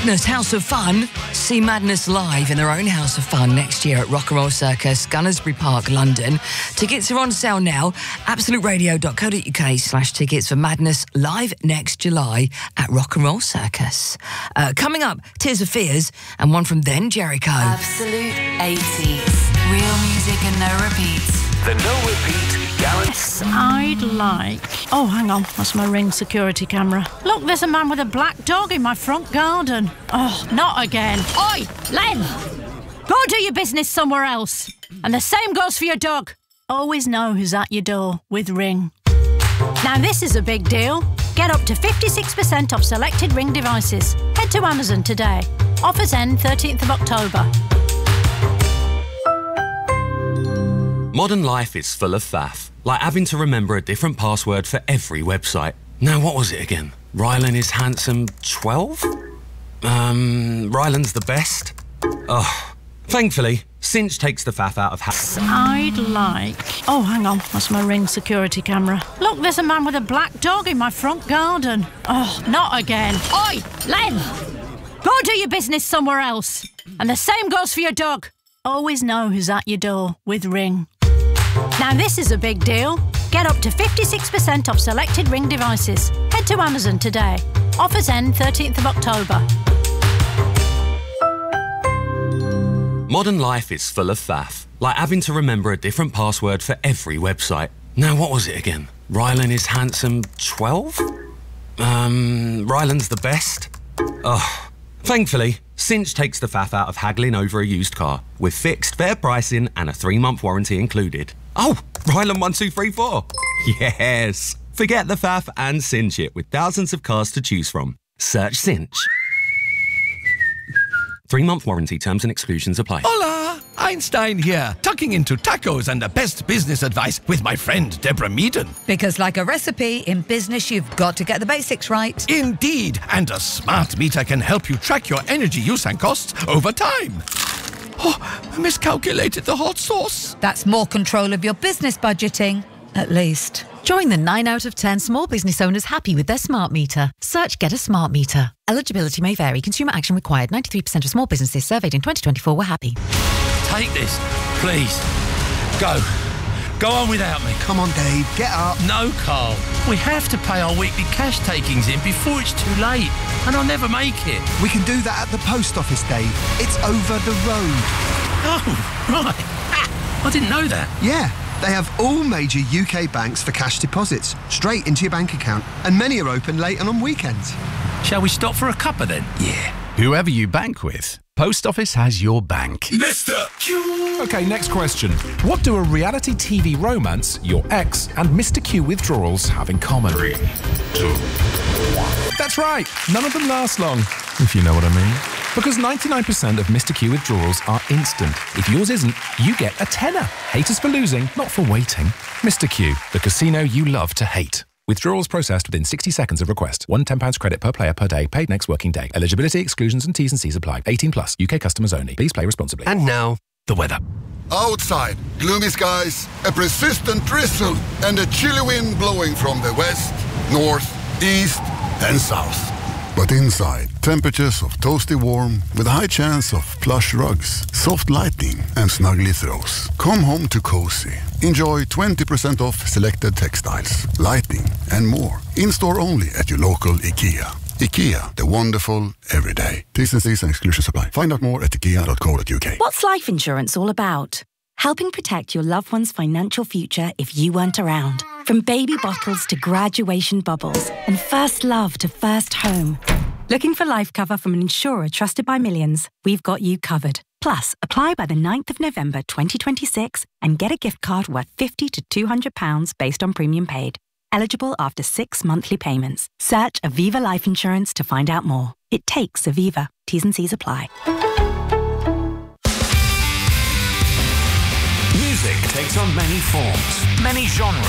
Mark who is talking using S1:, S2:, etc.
S1: Madness House of Fun. See Madness live in their own House of Fun next year at Rock and Roll Circus, Gunnersbury Park, London. Tickets are on sale now. absoluteradio.co.uk/tickets for Madness live next July at Rock and Roll Circus. Coming up, Tears of Fears and one from Then, Jericho.
S2: Absolute 80s. Real music and no repeats.
S3: The no repeat guarantee.
S4: Yes, I'd like... Oh, hang on. That's my Ring security camera. Look, there's a man with a black dog in my front garden. Oh, not again. Oi, Len! Go do your business somewhere else. And the same goes for your dog. Always know who's at your door with Ring. Now, this is a big deal. Get up to 56% off selected Ring devices. Head to Amazon today. Offers end 13th of October.
S5: Modern life is full of faff, like having to remember a different password for every website. Now, what was it again? Rylan is handsome 12? Rylan's the best? Oh, thankfully, Cinch takes the faff out of
S4: I'd like... Oh, hang on. That's my Ring security camera. Look, there's a man with a black dog in my front garden. Oh, not again. Oi, Len! Go do your business somewhere else. And the same goes for your dog. Always know who's at your door with Ring. Now, this is a big deal. Get up to 56% off selected Ring devices. Head to Amazon today. Offers end 13th of October.
S5: Modern life is full of faff, like having to remember a different password for every website. Now, what was it again? Rylan is handsome 12? Rylan's the best? Oh, thankfully, Cinch takes the faff out of haggling over a used car, with fixed, fair pricing and a 3-month warranty included. Oh, Rylan 1234. Yes. Forget the faff and cinch it with thousands of cars to choose from. Search Cinch. 3-month warranty, terms and exclusions apply.
S6: Hola! Einstein here, tucking into tacos and the best business advice with my friend Deborah Meaden.
S7: Because like a recipe, in business you've got to get the basics right.
S6: Indeed, and a smart meter can help you track your energy use and costs over time. Oh, I miscalculated the hot sauce.
S7: That's more control of your business budgeting, at least.
S8: Join the 9 out of 10 small business owners happy with their smart meter. Search Get a Smart Meter. Eligibility may vary. Consumer action required. 93% of small businesses surveyed in 2024 were happy.
S6: Take this, please. Go. Go on without me.
S9: Come on, Dave, get up.
S6: No, Carl. We have to pay our weekly cash takings in before it's too late, and I'll never make it.
S9: We can do that at the post office, Dave. It's over the road.
S6: Oh, right. I didn't know that.
S9: Yeah, they have all major UK banks for cash deposits, straight into your bank account, and many are open late and on weekends.
S6: Shall we stop for a cuppa then?
S9: Yeah.
S10: Whoever you bank with, Post Office has your bank.
S3: Mr. Q.
S11: Okay, next question. What do a reality TV romance, your ex, and Mr. Q withdrawals have in common?
S3: 3, 2, 1.
S11: That's right. None of them last long, if you know what I mean. Because 99% of Mr. Q withdrawals are instant. If yours isn't, you get a tenner. Hate us for losing, not for waiting. Mr. Q, the casino you love to hate. Withdrawals processed within 60 seconds of request. £1 £10 credit per player per day, paid next working day. Eligibility, exclusions and T's and C's apply. 18 plus. UK customers only. Please play responsibly.
S12: And now, the weather.
S13: Outside, gloomy skies, a persistent drizzle, and a chilly wind blowing from the west, north, east, and south. But inside, temperatures of toasty warm with a high chance of plush rugs, soft lighting, and snuggly throws. Come home to cozy. Enjoy 20% off selected textiles, lighting, and more. In-store only at your local IKEA. IKEA, the wonderful everyday. T's and C's and exclusions apply. Find out more at ikea.co.uk.
S14: What's life insurance all about? Helping protect your loved one's financial future if you weren't around. From baby bottles to graduation bubbles and first love to first home. Looking for life cover from an insurer trusted by millions? We've got you covered. Plus, apply by the 9th of November 2026 and get a gift card worth £50 to £200 based on premium paid. Eligible after 6 monthly payments. Search Aviva Life Insurance to find out more. It takes Aviva. T's and C's apply.
S3: Music takes on many forms, many genres.